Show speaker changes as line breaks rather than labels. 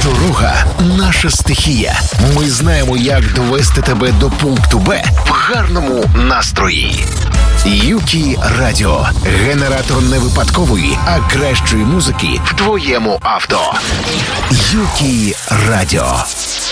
Дорога – наша стихія. Ми знаємо, як довести тебе до пункту Б в гарному настрої. Юкі Радіо. Генератор не випадкової, а кращої музики в твоєму авто. Юкі Радіо.